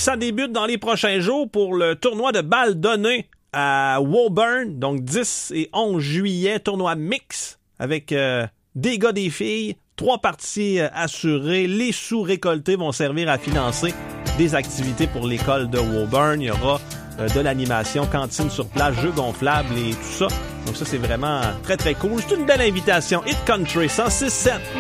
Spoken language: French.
ça débute dans les prochains jours pour le tournoi de balles données à Woburn, donc 10 et 11 juillet, tournoi mix avec des gars, des filles, 3 parties assurées. Les sous récoltés vont servir à financer des activités pour l'école de Woburn. Il y aura de l'animation, cantine sur place, jeux gonflables et tout ça. Donc ça, c'est vraiment très, très cool. C'est une belle invitation. Hit Country 106.7.